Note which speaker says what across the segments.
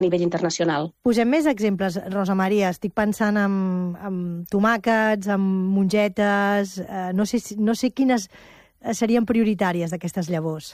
Speaker 1: nivell internacional.
Speaker 2: Posem més exemples, Rosa Maria. Estic pensant en tomàquets, en mongetes... No sé quines serien prioritàries d'aquestes llavors.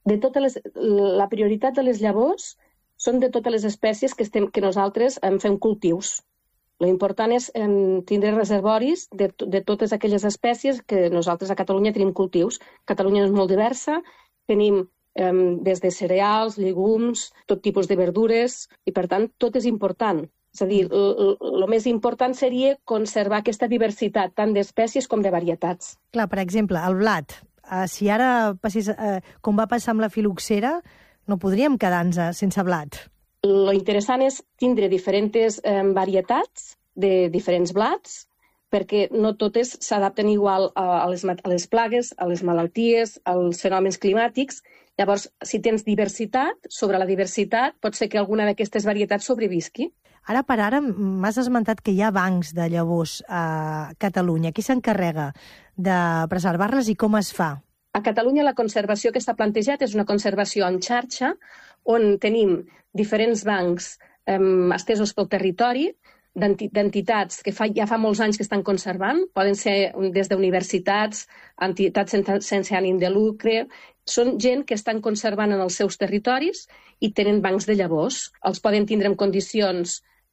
Speaker 1: La prioritat de les llavors són de totes les espècies que nosaltres fem cultius. L'important és tindre reservoris de totes aquelles espècies que nosaltres a Catalunya tenim cultius. Catalunya és molt diversa, tenim des de cereals, llegums, tot tipus de verdures, i per tant tot és important. És a dir, el més important seria conservar aquesta diversitat tant d'espècies com de varietats.
Speaker 2: Clar, per exemple, el blat. Si ara passés, com va passar amb la filoxera, no podríem quedar-nos sense blat.
Speaker 1: Lo interessant és tindre diferents varietats de diferents blats, perquè no totes s'adapten igual a les plagues, a les malalties, als fenòmens climàtics. Llavors, si tens diversitat, sobre la diversitat pot ser que alguna d'aquestes varietats sobrevisqui.
Speaker 2: Ara per ara m'has esmentat que hi ha bancs de llavors a Catalunya. Qui s'encarrega de preservar-les i com es fa?
Speaker 1: A Catalunya la conservació que s'ha plantejat és una conservació en xarxa, on tenim diferents bancs estesos pel territori, d'entitats que ja fa molts anys que estan conservant, poden ser des d'universitats, entitats sense ànim de lucre, són gent que estan conservant en els seus territoris i tenen bancs de llavors. Els poden tindre en condicions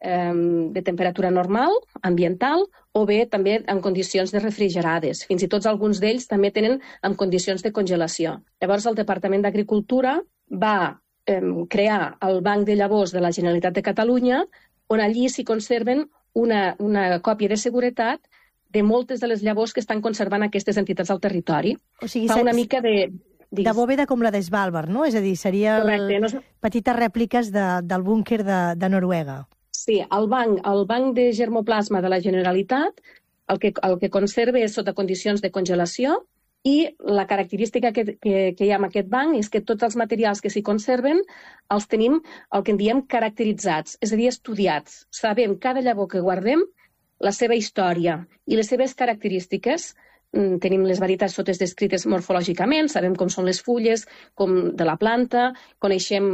Speaker 1: de temperatura normal, ambiental, o bé també en condicions de refrigerades. Fins i tot alguns d'ells també tenen en condicions de congelació. Llavors el Departament d'Agricultura va crear el Banc de Llavors de la Generalitat de Catalunya, on allí s'hi conserven una còpia de seguretat de moltes de les llavors que estan conservant aquestes entitats al territori.
Speaker 2: O sigui,
Speaker 1: fa una mica de
Speaker 2: bòveda com la de Svalbard, no? És a dir, seria petites rèpliques del búnquer de Noruega.
Speaker 1: Sí, el banc de germoplasma de la Generalitat el que conserva és sota condicions de congelació, i la característica que hi ha en aquest banc és que tots els materials que s'hi conserven els tenim el que en diem caracteritzats, és a dir, estudiats. Sabem cada llavor que guardem, la seva història i les seves característiques. Tenim les varietats totes descrites morfològicament, sabem com són les fulles, com de la planta, coneixem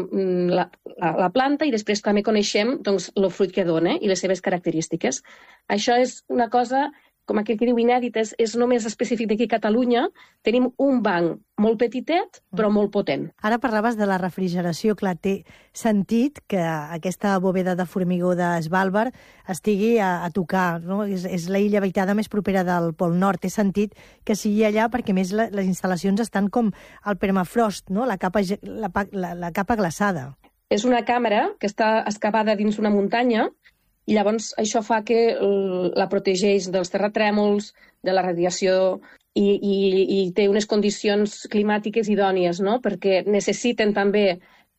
Speaker 1: la planta i després també coneixem el fruit que dona i les seves característiques. Això és una cosa, com aquell que diu inèdit, és només específic d'aquí a Catalunya. Tenim un banc molt petitet, però molt potent.
Speaker 2: Ara parlaves de la refrigeració. Clar, té sentit que aquesta bòveda de formigó de Svalbard estigui a tocar, no? És l'illa habitada més propera del Pol Nord. Té sentit que sigui allà perquè, més, les instal·lacions estan com al permafrost, no? La capa glaçada.
Speaker 1: És una càmera que està excavada dins una muntanya, i llavors això fa que la protegeix dels terratrèmols, de la radiació, i té unes condicions climàtiques idònies, no? Perquè necessiten també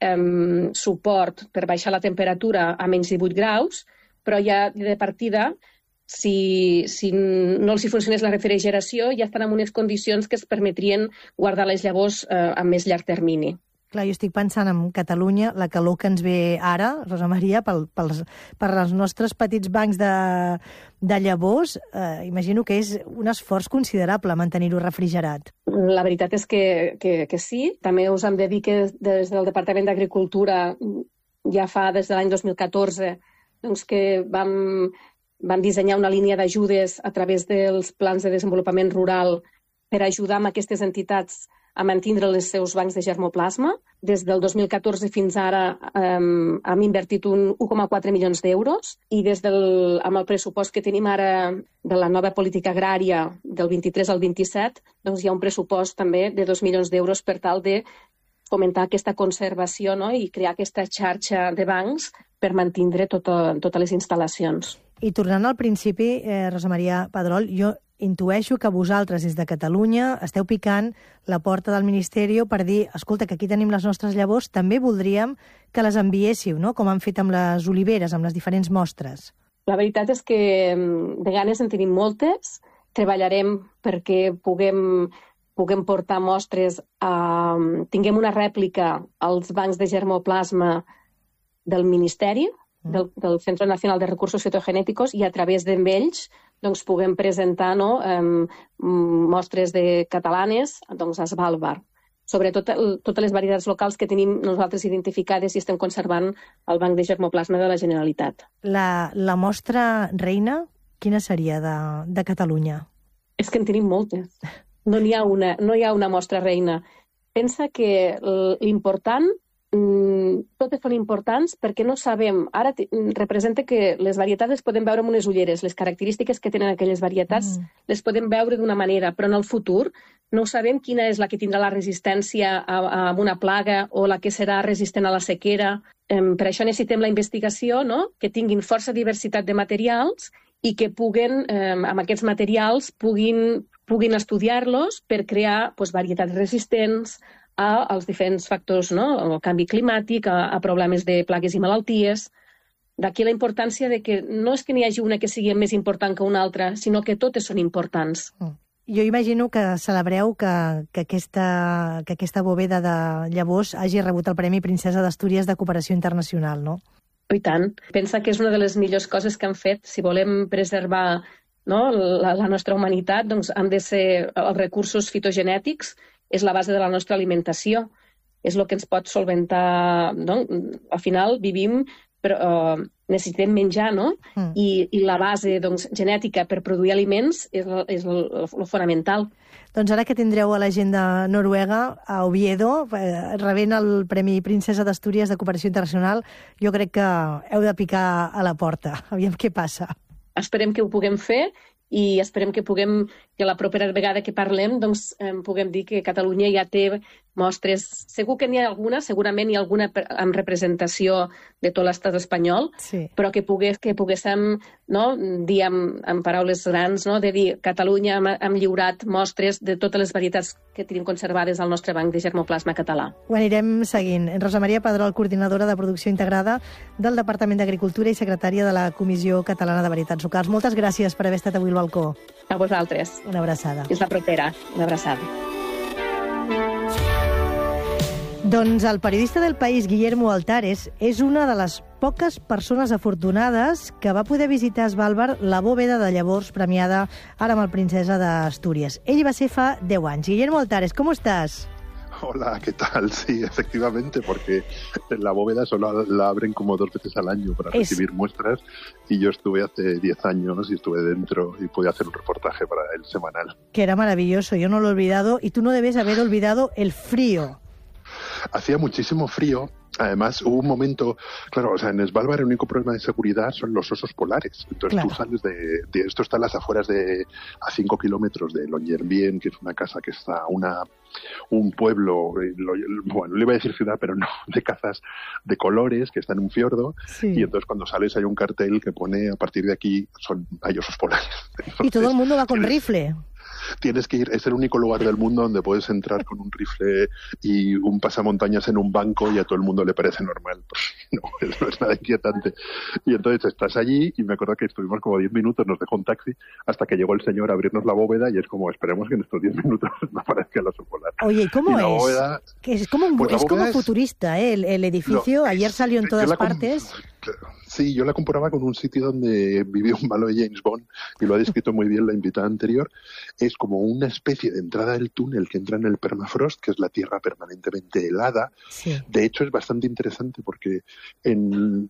Speaker 1: suport per baixar la temperatura a menys 18 graus, però ja de partida, si no els funcionés la refrigeració, ja estan en unes condicions que es permetrien guardar les llavors a més llarg termini.
Speaker 2: Clar, jo estic pensant en Catalunya, la calor que ens ve ara, Rosa Maria, per als nostres petits bancs de llavors, imagino que és un esforç considerable mantenir-ho refrigerat.
Speaker 1: La veritat és que sí. També us hem de dir que des del Departament d'Agricultura ja fa des de l'any 2014 doncs, que vam dissenyar una línia d'ajudes a través dels plans de desenvolupament rural per ajudar amb aquestes entitats a mantindre els seus bancs de germoplasma. Des del 2014 fins ara hem invertit 1,4 milions d'euros i amb el pressupost que tenim ara de la nova política agrària del 23 al 27, doncs hi ha un pressupost també de 2 milions d'euros per tal de fomentar aquesta conservació, no? I crear aquesta xarxa de bancs per mantindre totes les instal·lacions.
Speaker 2: I tornant al principi, Rosa Maria Pedrol, jo intueixo que vosaltres, des de Catalunya, esteu picant la porta del Ministeri per dir, escolta, que aquí tenim les nostres llavors, també voldríem que les enviéssiu, no? Com han fet amb les oliveres, amb les diferents mostres.
Speaker 1: La veritat és que de ganes en tenim moltes. Treballarem perquè puguem portar mostres, tinguem una rèplica als bancs de germoplasma del Ministeri, del Centro Nacional de Recursos Fitogenèticos, i a través d'ells doncs, puguem presentar mostres catalanes a Svalbard. sobretot totes les varietats locals que tenim nosaltres identificades i estem conservant al Banc de Germoplasma de la Generalitat.
Speaker 2: La mostra reina, quina seria de Catalunya?
Speaker 1: És que en tenim moltes. No hi ha una mostra reina. Pensa que l'important, totes són importants perquè no sabem, ara representa que les varietats les podem veure amb unes ulleres, les característiques que tenen aquelles varietats les podem veure d'una manera, però en el futur no sabem quina és la que tindrà la resistència a una plaga o la que serà resistent a la sequera. Per això necessitem la investigació, no? Que tinguin força diversitat de materials i que puguen, amb aquests materials, puguin estudiar-los per crear varietats resistents als diferents factors, no? Al canvi climàtic, a problemes de plagues i malalties. D'aquí la importància de que no és que n'hi hagi una que sigui més important que una altra, sinó que totes són importants.
Speaker 2: Jo imagino que celebreu que aquesta bòveda de llavors hagi rebut el Premi Princesa d'Astúries de Cooperació Internacional, no?
Speaker 1: I tant. Pensa que és una de les millors coses que han fet. Si volem preservar, no, la nostra humanitat, doncs han de ser els recursos fitogenètics, és la base de la nostra alimentació. És el que ens pot solventar, no? Al final vivim, però necessitem menjar, no? I la base genètica per produir aliments és el fonamental.
Speaker 2: Doncs ara que tindreu a l'agenda noruega, a Oviedo, rebent el Premi Princesa d'Astúries de Cooperació Internacional, jo crec que heu de picar a la porta. Aviam què passa.
Speaker 1: Esperem que ho puguem fer i esperem que la propera vegada que parlem puguem dir que Catalunya ja té mostres. Segur que n'hi ha alguna, segurament hi ha alguna amb representació de tot l'estat espanyol, sí. Però que poguéssim, no, dir amb paraules grans, no, de dir Catalunya hem lliurat mostres de totes les varietats que tenim conservades al nostre banc de germoplasma català.
Speaker 2: Ho anirem seguint. Rosa Maria Pedrol, coordinadora de producció integrada del Departament d'Agricultura i secretària de la Comissió Catalana de Varietats Locals. Moltes gràcies per haver estat avui al balcó.
Speaker 1: A vosaltres.
Speaker 2: Una abraçada.
Speaker 1: Fins la propera. Una abraçada.
Speaker 2: Doncs el periodista del País, Guillermo Altares, és una de les poques persones afortunades que va poder visitar a Svalbard la bóveda de llavors premiada ara amb el Princesa d'Astúries. Ell va ser fa 10 anys. Guillermo Altares, ¿cómo estás?
Speaker 3: Hola, ¿qué tal? Sí, efectivamente, porque la bóveda solo la abren como 2 veces al año para recibir muestras y yo estuve hace 10 años y estuve dentro y pude hacer un reportaje para el semanal.
Speaker 2: Que era maravilloso, yo no lo he olvidado y tú no debes haber olvidado el frío.
Speaker 3: Hacía muchísimo frío. Además, hubo un momento, claro, o sea, en Svalbard el único problema de seguridad son los osos polares. Entonces tú sales de esto está a las afueras a 5 kilómetros de Longyearbyen, que es una casa que está un pueblo, bueno, le iba a decir ciudad, pero no, de casas de colores que está en un fiordo. Sí. Y entonces cuando sales hay un cartel que pone a partir de aquí hay osos polares. Entonces,
Speaker 2: y todo el mundo va con rifle.
Speaker 3: Tienes que ir, es el único lugar del mundo donde puedes entrar con un rifle y un pasamontañas en un banco y a todo el mundo le parece normal. No, eso no es nada inquietante. Y entonces estás allí y me acuerdo que estuvimos como 10 minutos, nos dejó un taxi hasta que llegó el señor a abrirnos la bóveda y es como, esperemos que en estos 10 minutos no aparezca el oso polar.
Speaker 2: Oye, ¿y cómo es?
Speaker 3: Bóveda,
Speaker 2: que es como, es como futurista, ¿eh? El edificio, ayer salió en todas partes.
Speaker 3: Sí, yo la comparaba con un sitio donde vivía un malo de James Bond y lo ha descrito muy bien la invitada anterior. Es como una especie de entrada del túnel que entra en el permafrost, que es la tierra permanentemente helada. Sí. De hecho, es bastante interesante porque en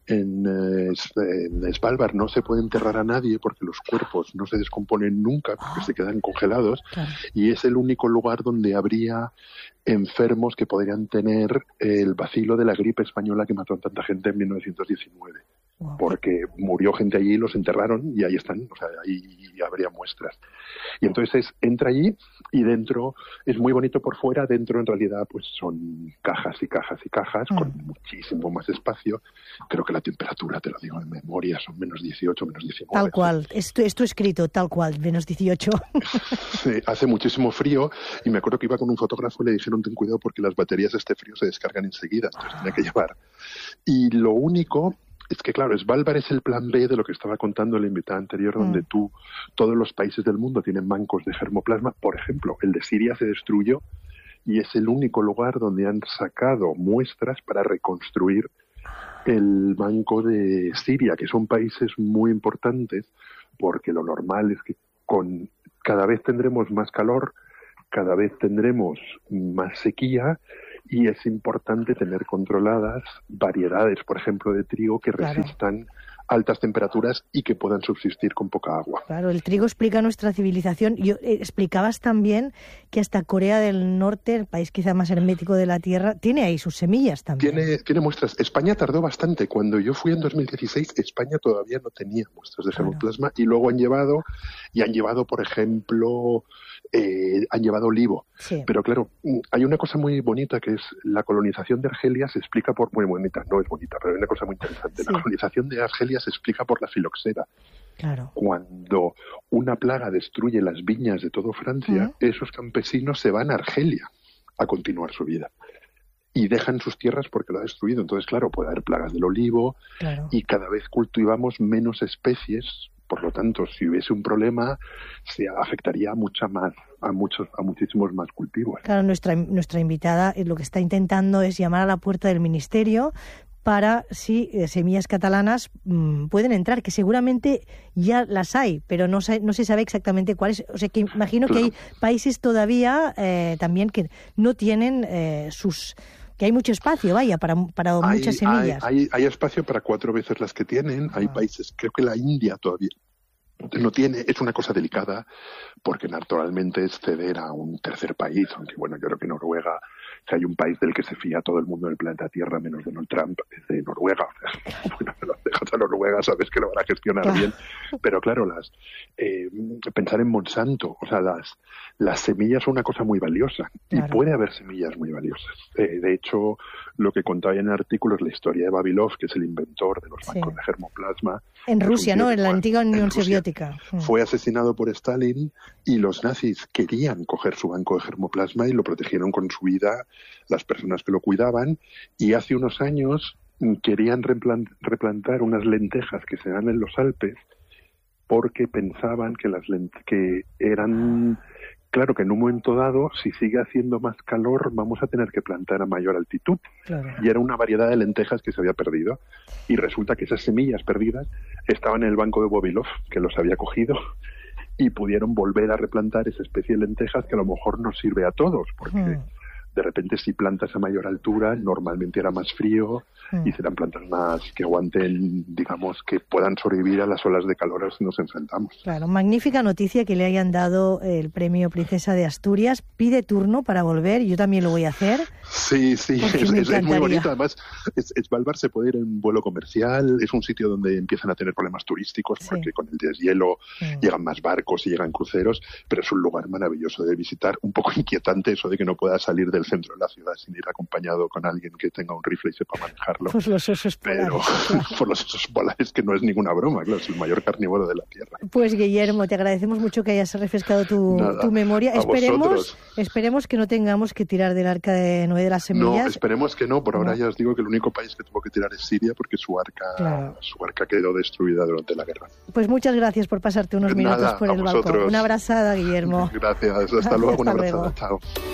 Speaker 3: Svalbard no se puede enterrar a nadie porque los cuerpos no se descomponen nunca porque se quedan congelados. Claro. Y es el único lugar donde habría enfermos que podrían tener el bacilo de la gripe española que mató a tanta gente en 1919. Wow. Porque murió gente allí, los enterraron y ahí están, o sea, ahí habría muestras. Y entonces entra allí y dentro es muy bonito por fuera, dentro en realidad pues son cajas y cajas y cajas con muchísimo más espacio. Creo que la temperatura, te lo digo en memoria, son menos 18, menos 19.
Speaker 2: Tal cual, esto escrito, tal cual, menos 18.
Speaker 3: Sí, hace muchísimo frío y me acuerdo que iba con un fotógrafo y le dijeron ten cuidado porque las baterías de este frío se descargan enseguida, entonces tenía que llevar. Y lo único es que, claro, Svalbard es el plan B de lo que estaba contando la invitada anterior, donde todos los países del mundo tienen bancos de germoplasma. Por ejemplo, el de Siria se destruyó y es el único lugar donde han sacado muestras para reconstruir el banco de Siria, que son países muy importantes, porque lo normal es que cada vez tendremos más calor, cada vez tendremos más sequía y es importante tener controladas variedades, por ejemplo, de trigo que resistan altas temperaturas y que puedan subsistir con poca agua.
Speaker 2: Claro, el trigo explica nuestra civilización. Explicabas también que hasta Corea del Norte, el país quizá más hermético de la Tierra, tiene ahí sus semillas también.
Speaker 3: Tiene muestras. España tardó bastante. Cuando yo fui en 2016, España todavía no tenía muestras de germoplasma y luego han llevado, por ejemplo, han llevado olivo.
Speaker 2: Sí.
Speaker 3: Pero claro, hay una cosa muy bonita que es la colonización de Argelia se explica por... Muy bonita, no es bonita, pero hay una cosa muy interesante. Sí. La colonización de Argelia se explica por la filoxera.
Speaker 2: Claro.
Speaker 3: Cuando una plaga destruye las viñas de todo Francia, esos campesinos se van a Argelia a continuar su vida. Y dejan sus tierras porque lo ha destruido. Entonces, claro, puede haber plagas del olivo y cada vez cultivamos menos especies. Por lo tanto, si hubiese un problema, se afectaría a muchísimos más cultivos.
Speaker 2: Claro, nuestra invitada lo que está intentando es llamar a la puerta del Ministerio para si semillas catalanas pueden entrar, que seguramente ya las hay, pero no se sabe exactamente cuáles. O sea, que imagino que hay países todavía también que no tienen que hay mucho espacio, vaya, para muchas semillas.
Speaker 3: Hay espacio para 4 veces las que tienen. Hay países, creo que la India todavía no tiene. Es una cosa delicada porque naturalmente es ceder a un tercer país, aunque bueno, yo creo que Noruega, si hay un país del que se fía todo el mundo del planeta Tierra menos Donald Trump, es de Noruega. O sea, bueno, te lo dejas a Noruega, sabes que lo van a gestionar bien. Pero claro, pensar en Monsanto, o sea, las semillas son una cosa muy valiosa y puede haber semillas muy valiosas. De hecho, lo que contaba en el artículo es la historia de Vavilov, que es el inventor de los bancos de germoplasma.
Speaker 2: En Rusia, ¿no? En la antigua Unión Soviética.
Speaker 3: Fue asesinado por Stalin y los nazis querían coger su banco de germoplasma y lo protegieron con su vida las personas que lo cuidaban, y hace unos años querían replantar unas lentejas que se dan en los Alpes porque pensaban que eran... Claro que en un momento dado, si sigue haciendo más calor, vamos a tener que plantar a mayor altitud. Claro. Y era una variedad de lentejas que se había perdido. Y resulta que esas semillas perdidas estaban en el banco de Vavilov, que los había cogido, y pudieron volver a replantar esa especie de lentejas que a lo mejor nos sirve a todos, porque de repente si plantas a mayor altura, normalmente era más frío y serán plantas más que aguanten, digamos, que puedan sobrevivir a las olas de calor a las que nos enfrentamos.
Speaker 2: Claro, magnífica noticia que le hayan dado el premio Princesa de Asturias. Pide turno para volver, yo también lo voy a hacer.
Speaker 3: Sí, es muy bonito. Además, Svalbard se puede ir en vuelo comercial, es un sitio donde empiezan a tener problemas turísticos porque con el deshielo llegan más barcos y llegan cruceros, pero es un lugar maravilloso de visitar. Un poco inquietante eso de que no pueda salir del centro de la ciudad sin ir acompañado con alguien que tenga un rifle y sepa manejarlo.
Speaker 2: Pues los osos polares.
Speaker 3: Por los osos polares, que no es ninguna broma, claro, es el mayor carnívoro de la Tierra.
Speaker 2: Pues Guillermo, te agradecemos mucho que hayas refrescado tu memoria. Esperemos que no tengamos que tirar del arca de Noé de las semillas.
Speaker 3: No, esperemos que no. Por ahora ya os digo que el único país que tuvo que tirar es Siria porque su arca quedó destruida durante la guerra.
Speaker 2: Pues muchas gracias por pasarte unos minutos por el balcón. Una abrazada, Guillermo.
Speaker 3: Gracias. Hasta luego. Una abrazada. Chao.